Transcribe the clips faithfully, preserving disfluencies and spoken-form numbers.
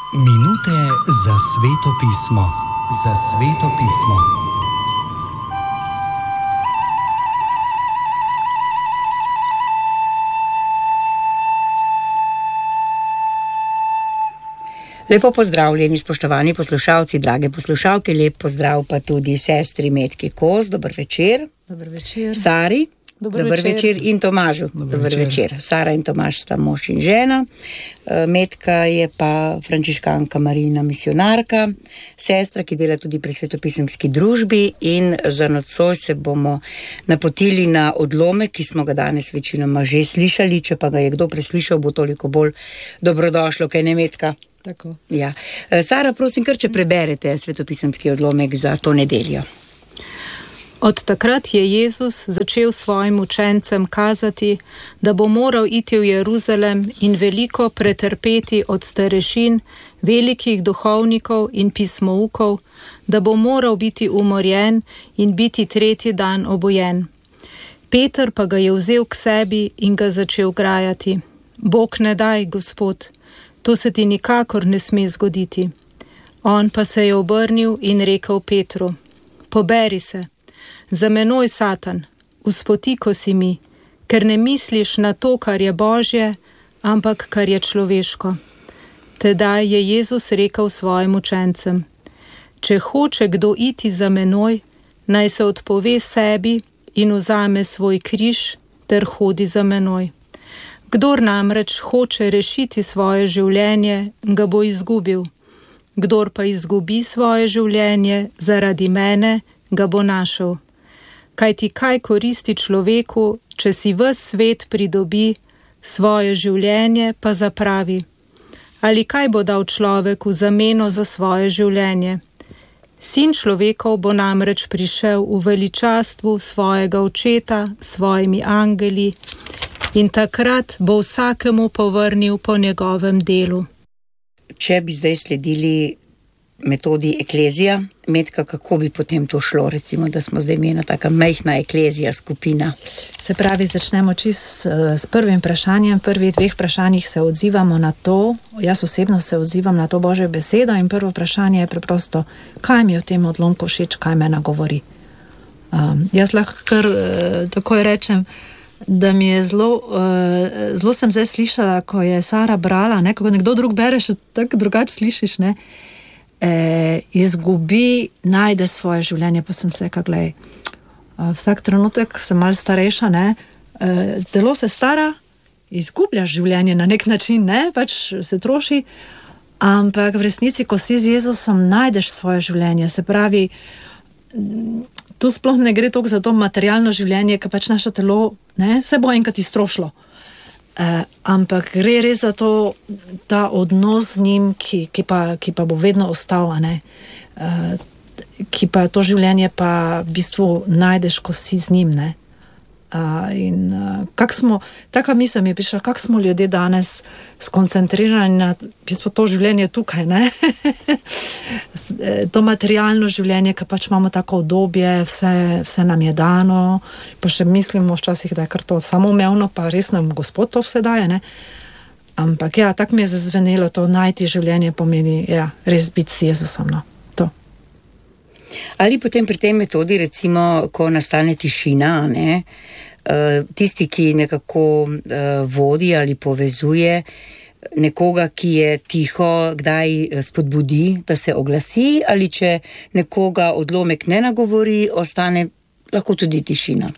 Minute za Sveto pismo. Za Sveto pismo. Lepo pozdravljeni, spoštovani poslušalci, drage poslušalke, lep pozdrav pa tudi sestri Metki Kos, dober večer. Dober večer. Sari, dober, dober večer. večer in Tomažu, dober, dober večer. večer. Sara in Tomaž sta mož in žena, Metka je pa frančiškanka Marijina misionarka, sestra, ki dela tudi pri svetopisemski družbi, in za nocoj se bomo napotili na odlomek, ki smo ga danes večinoma že slišali, če pa ga je kdo preslišal, bo toliko bolj dobrodošlo, kaj ne, Metka? Tako. Ja. Sara, prosim, kar če preberete svetopisemski odlomek za to nedeljo. Od takrat je Jezus začel svojim učencem kazati, da bo moral iti v Jeruzalem in veliko pretrpeti od starešin, velikih duhovnikov in pismoukov, da bo moral biti umorjen in biti tretji dan obojen. Peter pa ga je vzel k sebi in ga začel grajati. Bog ne daj, Gospod, to se ti nikakor ne sme zgoditi. On pa se je obrnil in rekel Petru: Poberi se, za menoj, Satan, uspotiko si mi, ker ne misliš na to, kar je Božje, ampak kar je človeško. Tedaj je Jezus rekel svojim učencem: Če hoče kdo iti za menoj, naj se odpove sebi in vzame svoj križ ter hodi za menoj. Kdor namreč hoče rešiti svoje življenje, ga bo izgubil. Kdor pa izgubi svoje življenje zaradi mene, ga bo našel. Kajti kaj koristi človeku, če si ves svet pridobi, svoje življenje pa zapravi? Ali kaj bo dal človek v zameno za svoje življenje? Sin človekov bo namreč prišel v veličastvu svojega očeta, svojimi angeli, in takrat bo vsakemu povrnil po njegovem delu. Če bi zdaj sledili metodi eklezija, Metka, kako bi potem to šlo, recimo, da smo zdaj imena taka majhna eklezija, skupina? Se pravi, začnemo čist s prvim vprašanjem. Prvih dveh vprašanjih se odzivamo na to, jaz osebno se odzivam na to Božjo besedo, in prvo vprašanje je preprosto, kaj mi je v tem odlomku všeč, kaj me nagovori. Um, jaz lahko kar uh, takoj rečem, da mi je zelo, uh, zelo sem zdaj slišala, ko je Sara brala, ne, ko nekdo drug bere, še tako drugače slišiš, ne, e, izgubi, najde svoje življenje, pa sem se, glej, uh, vsak trenutek sem malo starejša, ne, e, telo se stara, izgubljaš življenje na nek način, ne, pač se troši, ampak v resnici, ko si z Jezusom, najdeš svoje življenje, se pravi, tu sploh ne gre toliko za to materialno življenje, ker pač naše telo, ne, se bo enkrat iztrošilo. E, ampak gre res za to, ta odnos z njim, ki, ki, pa, ki pa bo vedno ostal, ne, e, ki pa to življenje pa v bistvu najdeš, ko si z njim, ne. Uh, in uh, kak smo, taka misel mi je prišla, kak smo ljudje danes skoncentrirani na v bistvu to življenje tukaj, ne? To materialno življenje, ki pač imamo tako obdobje, vse, vse nam je dano, pa še mislimo včasih, da je kar to samoumevno, pa res nam Gospod to vse daje, ne? Ampak ja, tako mi je zazvenelo, to najti življenje pomeni, ja, res biti s Jezusom, no. Ali potem pri tej metodi, recimo, ko nastane tišina, ne, tisti, ki nekako vodi ali povezuje nekoga, ki je tiho, kdaj spodbudi, da se oglasi, ali če nekoga odlomek ne nagovori, ostane lahko tudi tišina.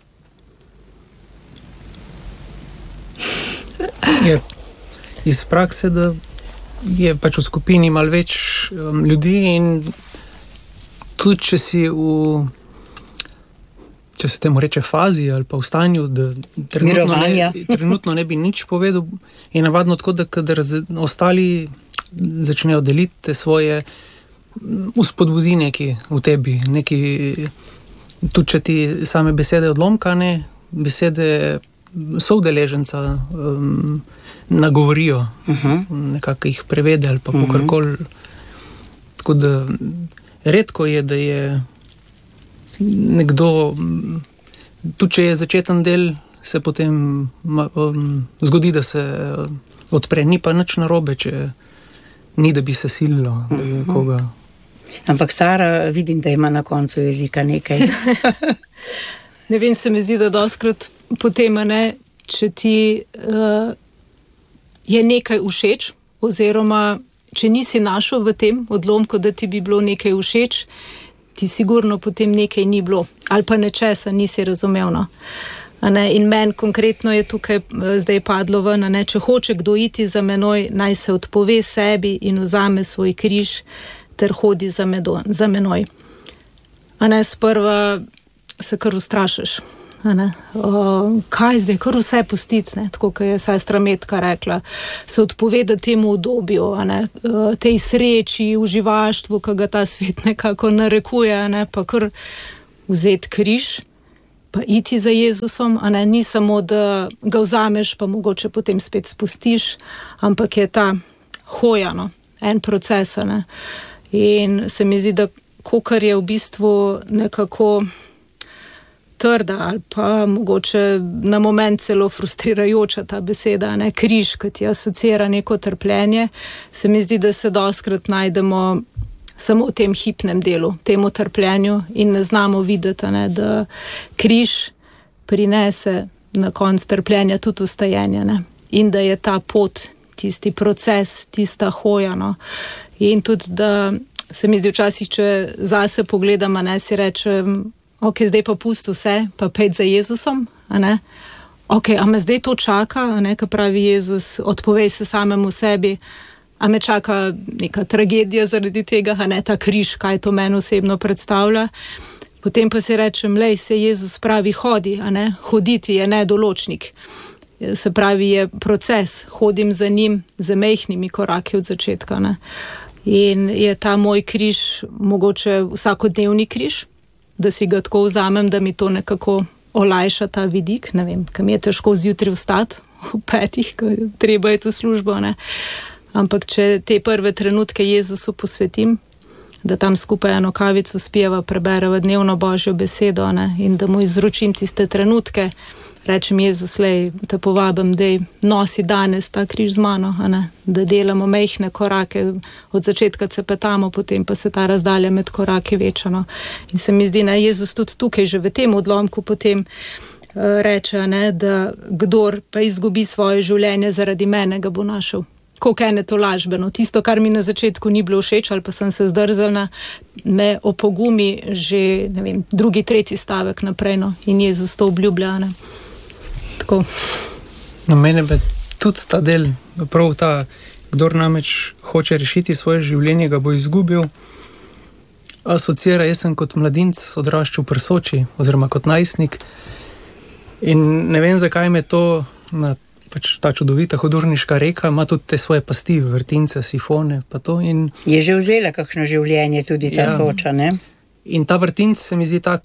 Je iz prakse, da je pač v skupini malo več um, ljudi, in tudi če si v, če se temu reče fazi ali pa v stanju, da trenutno ne, trenutno ne bi nič povedal, je navadno tako, da kadar ostali začnejo deliti svoje, uspodbudi neki v tebi, neki, tudi če ti same besede odlomka, ne, besede soudeleženca um, nagovorijo, uh-huh. nekako jih prevede ali pa uh-huh. kakorkoli. Tako da redko je, da je nekdo, tudi če je začeten del, se potem um, zgodi, da se odpre, ni pa nič narobe, če ni, da bi se sililo, da bi koga. Ampak Sara, vidim, da ima na koncu jezika nekaj. Ne vem, se mi zdi, da doskrat potem, ne, če ti uh, je nekaj všeč, oziroma če nisi našel v tem odlomku, da ti bi bilo nekaj všeč, ti sigurno potem nekaj ni bilo, ali pa nečesa nisi razumel. No. In meni konkretno je tukaj zdaj padlo ven, ne, če hoče kdo iti za menoj, naj se odpove sebi in vzame svoj križ ter hodi za, medo, za menoj. A ne, sprva se kar ustrašiš. A ne, o, kaj zdaj, kar vse pustiti, ne, tako kot je sestra Metka rekla, se odpoveda temu obdobju, a ne, tej sreči, uživaštvu, ki ga ta svet nekako narekuje, a ne, pa kar vzeti križ, pa iti za Jezusom, a ne, ni samo, da ga vzameš, pa mogoče potem spet spustiš, ampak je ta hoja, no, en proces, a ne. In se mi zdi, da kakor je v bistvu nekako trda ali pa mogoče na moment celo frustrirajoča ta beseda, ne, križ, ki ti asocira neko trpljenje, se mi zdi, da se doskrat najdemo samo v tem hipnem delu, temu trpljenju in ne znamo videti, ne, da križ prinese na konc trpljenja tudi ustajenje, ne, in da je ta pot, tisti proces, tista hoja, no, in tudi, da se mi zdi včasih, če zase pogledam, a ne, si rečem, ok, zdaj pa pusti vse, pa pejt za Jezusom, a ne, ok, a me zdaj to čaka, a ne, ko pravi Jezus, odpovej se samemu sebi, a me čaka neka tragedija zaradi tega, a ne, ta križ, kaj to meni osebno predstavlja. Potem pa si rečem, lej, se Jezus pravi, hodi, a ne, hoditi je nedoločnik. Se pravi, je proces, hodim za njim, z majhnimi koraki od začetka, ne. In je ta moj križ mogoče vsakodnevni križ, da si ga tako vzamem, da mi to nekako olajša ta vidik, ne vem, kam je težko zjutraj vstati v petih, ko treba je to službo, ne. Ampak če te prve trenutke Jezusu posvetim, da tam skupaj eno kavico spijeva, prebereva dnevno Božjo besedo, ne, in da mu izročim tiste trenutke, rečem, Jezus, lej, te povabim, dej, nosi danes ta križ z mano, a ne, da delamo majhne korake, od začetka cepetamo, potem pa se ta razdalja med koraki veča, no. In se mi zdi, ne, Jezus tudi tukaj, že v tem odlomku potem uh, reče, ne, da kdor pa izgubi svoje življenje zaradi mene, ga bo našel. Koliko ene to lažbeno. Tisto, kar mi na začetku ni bilo všeč, ali pa sem se zdrzala, me opogumi že, ne vem, drugi, tretji stavek naprej, no. In Jezus to obljublja, ne. Tako. Na mene pa tudi ta del, prav ta, kdor namreč hoče rešiti svoje življenje, ga bo izgubil, asocira, jaz sem kot mladinc odraščal pri Soči, oziroma kot najstnik, in ne vem, zakaj me to na pač ta čudovita hudurniška reka ima tudi te svoje pasti, vrtince, sifone, pa to. In je že vzela kakšno življenje tudi ta ja, Soča, ne? In ta vrtinc se mi zdi tak,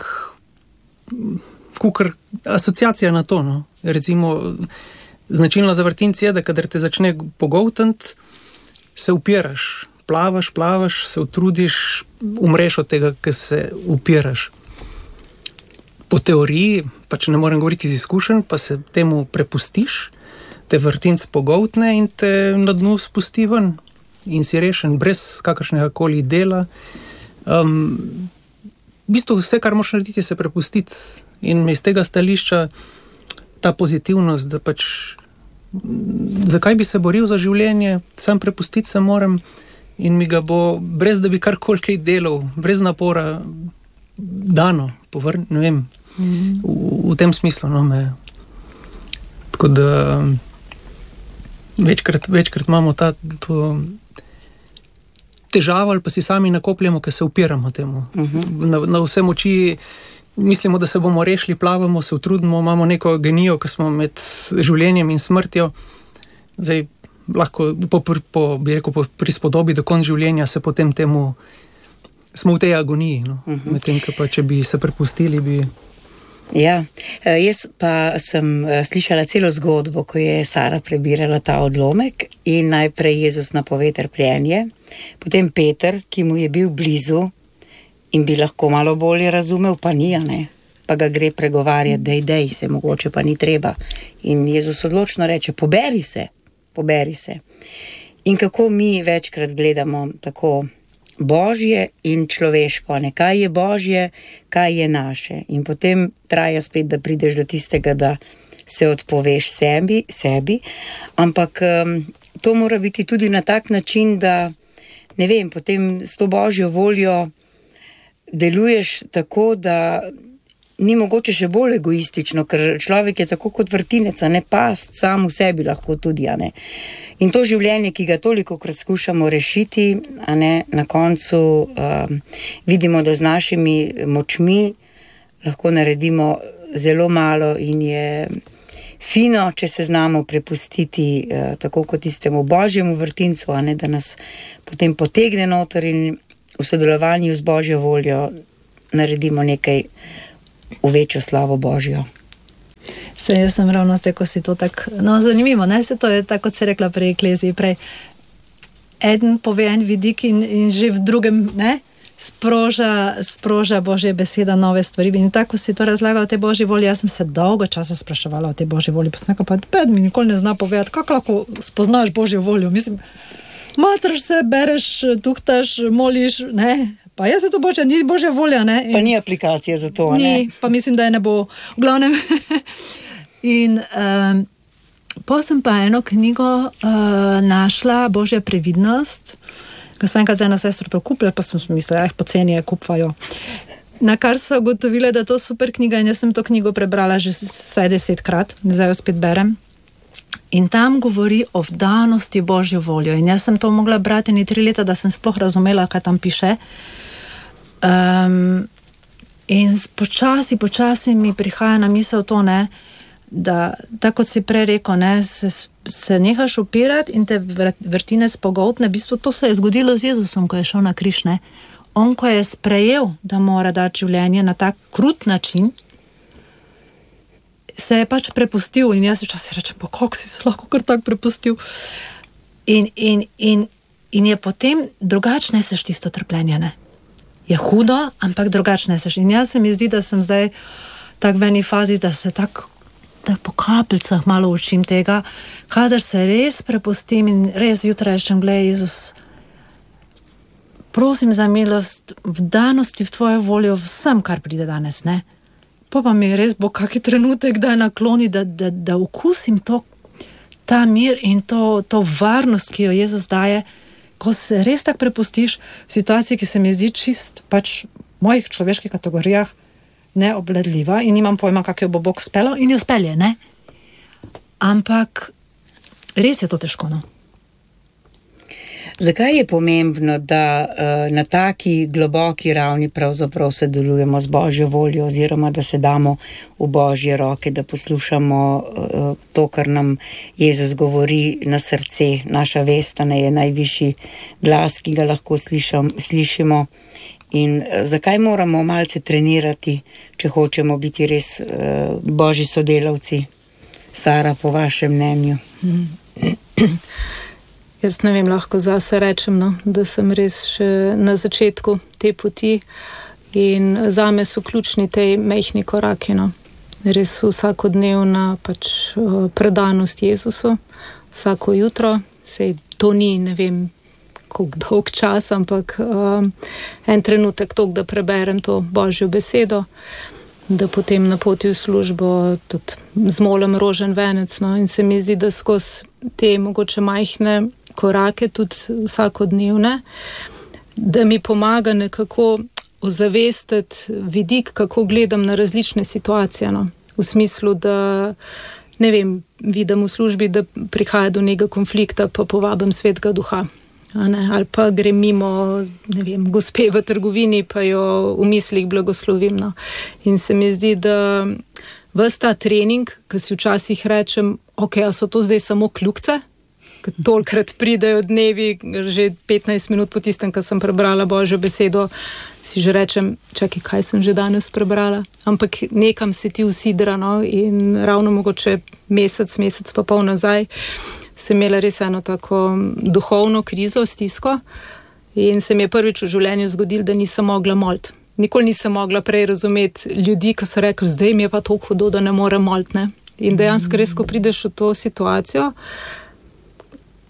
kukor asociacija na to, no. Recimo, značilno za vrtinc je, da kadar te začne pogoltniti, se upiraš, plavaš, plavaš, se utrudiš, umreš od tega, ker se upiraš. Po teoriji, pač ne morem govoriti iz izkušenj, pa se temu prepustiš, te vrtinc pogoltne in te na dnu spusti ven in si rešen, brez kakršnega koli dela. Um, v bistvu vse, kar moraš narediti, je se prepustiti. In iz tega stališča ta pozitivnost, da pač zakaj bi se boril za življenje, sam prepustiti se moram in mi ga bo, brez da bi karkoli kaj delal, brez napora dano, povrn, ne vem, mm. v, v tem smislu, no, me. Tako da večkrat, večkrat imamo ta to težavo ali pa si sami nakopljamo, ker se upiramo temu. Uh-huh. Na, na vse moči mislimo, da se bomo rešili, plavamo, se utrudimo, imamo neko genijo, ki smo med življenjem in smrtjo. Zdaj lahko po, po, bi rekel, po prispodobi do konca življenja se potem temu smo v tej agoniji, no. Uh-huh. Medtem, pa če bi se prepustili, bi Ja, jaz pa sem slišala celo zgodbo, ko je Sara prebirala ta odlomek in najprej Jezus napove trpljenje, potem Peter, ki mu je bil blizu in bi lahko malo bolje razumel, pa ni, ne, pa ga gre pregovarjati, dej, dej se, mogoče pa ni treba. In Jezus odločno reče, poberi se, poberi se. in kako mi večkrat gledamo tako božje in človeško, ne? Kaj je božje, kaj je naše. In potem traja spet, da prideš do tistega, da se odpoveš sebi, sebi. Ampak um, to mora biti tudi na tak način, da ne vem, potem s to božjo voljo deluješ tako, da ni mogoče še bolj egoistično, ker človek je tako kot vrtinec, a ne past, sam v sebi lahko tudi, a ne. In to življenje, ki ga tolikokrat skušamo rešiti, a ne, na koncu um, vidimo, da z našimi močmi lahko naredimo zelo malo in je fino, če se znamo prepustiti uh, tako kot tistemu božjemu vrtincu, a ne, da nas potem potegne noter in v sodelovanju z božjo voljo naredimo nekaj v večjo slavo Božjo. Se, jaz sem ravno zdaj, ko si to tako, no zanimivo, ne, se to je tako, kot si rekla prej ekleziji, prej eden pove en vidik in, in že v drugem, ne, sproža, sproža Božja beseda nove stvari in tako si to razlaga o tej Božji volji, jaz sem se dolgo časa spraševala o tej Božji volji, pa sem nekaj, pa ped mi nikoli ne zna povedati, kako lahko spoznaš Božjo voljo, mislim, matraš se, bereš, tuhtaš, moliš, ne, pa jaz se to boče, ni Božja volja, ne. In pa ni aplikacije za to, ni, ne. Pa mislim, da je ne bo, v glavnem. In um, pa sem pa eno knjigo uh, našla, Božja previdnost, ko sem enkrat za eno sestro to kupila, pa sem mislila, eh, poceni je kupvajo. Na kar sva ugotovila, da je to super knjiga in jaz sem to knjigo prebrala že vsaj desetkrat, zdaj jo spet berem. In tam govori o vdanosti Božjo voljo. In jaz sem to mogla brati ni tri leta, da sem sploh razumela, kaj tam piše. Um, in počasi, počasi mi prihaja na misel to, ne, da, tako kot si prej rekel, ne, se, se nehaš upirati in te vrtinec pogoltne. V bistvu to se je zgodilo z Jezusom, ko je šel na križ, ne. On, ko je sprejel, da mora dati življenje na tak krut način, se je pač prepustil in jaz včasih rečem, pa kako si se lahko kar tak prepustil. In, in, in, in je potem drugačne seš tisto trpljenje, ne. Je hudo, ampak drugačne seš. In jaz se mi zdi, da sem zdaj tak v eni fazi, da se tak, tak po kapljicah malo učim tega, kadar se res prepustim in res jutraj rečem, glej, Jezus, prosim za milost, vdanosti v tvojo voljo vsem, kar pride danes, ne. Pa pa mi res bo kaki trenutek, da je nakloni, da, da, da okusim to, ta mir in to, to varnost, ki jo Jezus daje, ko se res tak prepustiš v situaciji, ki se mi zdi čist pač v mojih človeških kategorijah neobledljiva in nimam pojma, kako jo bo Bog spelo in jo spelje, ne? Ampak res je to težko, no. Zakaj je pomembno, da uh, na taki globoki ravni pravzaprav sodelujemo z Božjo voljo oziroma da se damo v Božje roke, da poslušamo uh, to, kar nam Jezus govori na srce, naša vest, ne, je najvišji glas, ki ga lahko slišam, slišimo. In uh, zakaj moramo malce trenirati, če hočemo biti res uh, Božji sodelavci? Sara, po vašem mnenju? Hmm. Jaz ne vem, lahko zase rečem, no, da sem res še na začetku te poti in zame so ključni tej mehni koraki, no. Res vsakodnevna pač predanost Jezusu, vsako jutro, sej to ni, ne vem, koliko dolg čas, ampak um, en trenutek tok, da preberem to Božjo besedo, da potem na poti v službo tudi zmolim rožen venec, no, in se mi zdi, da skozi te mogoče majhne korake, tudi vsakodnevne, da mi pomaga nekako ozavestiti vidik, kako gledam na različne situacije, no. V smislu, da ne vem, vidim v službi, da prihaja do nekega konflikta, pa povabim Svetega Duha. Ne, ali pa grem mimo, ne vem, gospe v trgovini, pa jo v mislih blagoslovim, no. In se mi zdi, da ves ta trening, ki si včasih rečem, ok, a so to zdaj samo kljukce? Ker tolikrat pridejo dnevi, že petnajst minut po tistem, ko sem prebrala Božjo besedo, si že rečem, čakaj, kaj sem že danes prebrala? Ampak nekam se ti usidra, no, in ravno mogoče mesec, mesec pa pol nazaj, sem imela res eno tako duhovno krizo, stisko in se mi je prvič v življenju zgodilo, da nisem mogla moliti. Nikoli nisem mogla prej razumeti ljudi, ki so rekli, zdaj mi je pa toliko hudo, da ne morem moliti, ne. In dejansko res, ko prideš v to situacijo,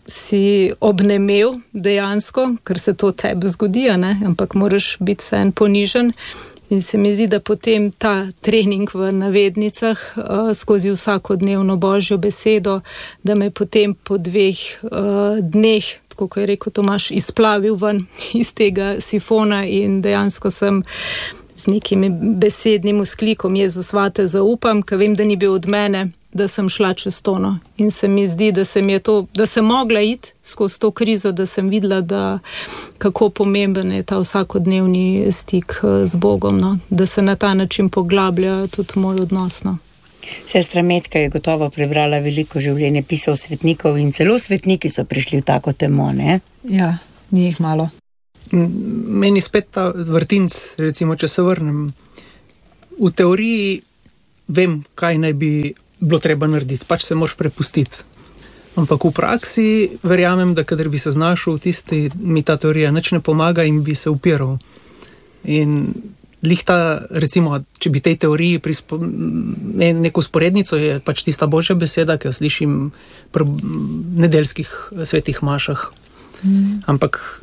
si obnemel dejansko, ker se to tebi zgodi, ne? Ampak moraš biti vseeno ponižen. In se mi zdi, da potem ta trening v navednicah uh, skozi vsakodnevno Božjo besedo, da me potem po dveh uh, dneh, tako kot je rekel Tomaž, izplavil ven iz tega sifona in dejansko sem z nekim besednim vzklikom Jezus, vate zaupam, ker vem, da ni bil od mene, da sem šla čez tono. In se mi zdi, da sem, je to, da sem mogla iti skozi to krizo, da sem videla, da kako pomemben je ta vsakodnevni stik z Bogom, no? Da se na ta način poglablja tudi moj odnos. No? Sestra Metka je gotovo prebrala veliko življenjepisov svetnikov in celo svetniki so prišli v tako temo, ne? Ja, ni jih malo. Meni spet ta vrtinc, recimo, če se vrnem. V teoriji vem, kaj naj bi bilo treba narediti, pač se moraš prepustiti. Ampak v praksi verjamem, da kadar bi se znašel v tisti, mi ta teorija nič ne pomaga in bi se upiral. In lih ta, recimo, če bi tej teoriji prispo, ne, neko sporednico, je pač tista Božja beseda, ki jo slišim pri nedeljskih svetih mašah. Mm. Ampak